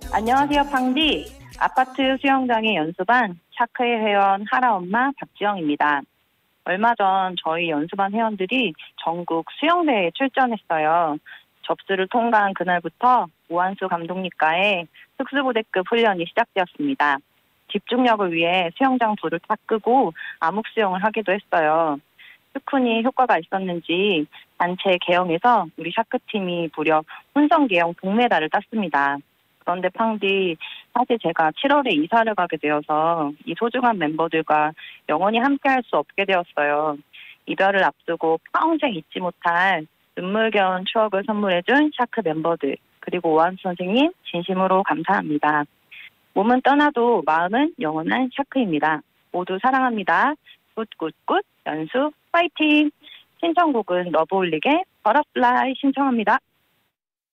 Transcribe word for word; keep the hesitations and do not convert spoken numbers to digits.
안녕하세요, 팡디. 아파트 수영장의 연수반 샤크의 회원 하라 엄마 박지영입니다. 얼마 전 저희 연수반 회원들이 전국 수영대회에 출전했어요. 접수를 통과한 그날부터 오한수 감독님과의 특수부대급 훈련이 시작되었습니다. 집중력을 위해 수영장 불을 다 끄고 암흑 수영을 하기도 했어요. 스쿤이 효과가 있었는지 단체 개영에서 우리 샤크팀이 무려 혼성 개영 동메달을 땄습니다. 그런데 팡디, 사실 제가 칠월에 이사를 가게 되어서 이 소중한 멤버들과 영원히 함께할 수 없게 되었어요. 이별을 앞두고 평생 잊지 못할 눈물겨운 추억을 선물해준 샤크 멤버들, 그리고 오한수 선생님 진심으로 감사합니다. 몸은 떠나도 마음은 영원한 샤크입니다. 모두 사랑합니다. 굿굿굿 연수 파이팅! 신청곡은 러브홀릭의 버터플라이 신청합니다.